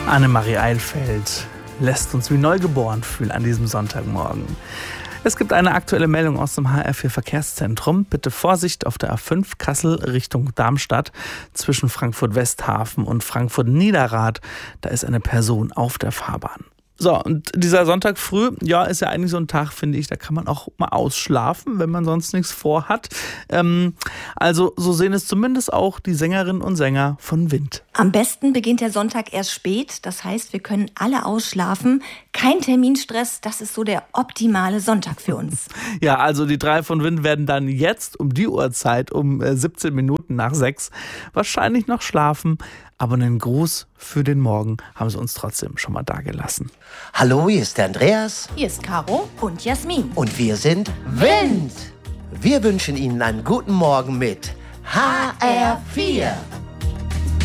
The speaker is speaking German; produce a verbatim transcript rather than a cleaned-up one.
Annemarie Eilfeld lässt uns wie neugeboren fühlen an diesem Sonntagmorgen. Es gibt eine aktuelle Meldung aus dem H R vier Verkehrszentrum. Bitte Vorsicht auf der A fünf Kassel Richtung Darmstadt zwischen Frankfurt-Westhafen und Frankfurt-Niederrad. Da ist eine Person auf der Fahrbahn. So, und dieser Sonntag früh, ja, ist ja eigentlich so ein Tag, finde ich, da kann man auch mal ausschlafen, wenn man sonst nichts vorhat. Ähm, also so sehen es zumindest auch die Sängerinnen und Sänger von Wind. Am besten beginnt der Sonntag erst spät. Das heißt, wir können alle ausschlafen. Kein Terminstress, das ist so der optimale Sonntag für uns. Ja, also die drei von Wind werden dann jetzt um die Uhrzeit, um äh, siebzehn Minuten nach sechs, wahrscheinlich noch schlafen. Aber einen Gruß für den Morgen haben sie uns trotzdem schon mal dagelassen. Hallo, hier ist der Andreas. Hier ist Caro und Jasmin. Und wir sind Wind. Wir wünschen Ihnen einen guten Morgen mit H R vier.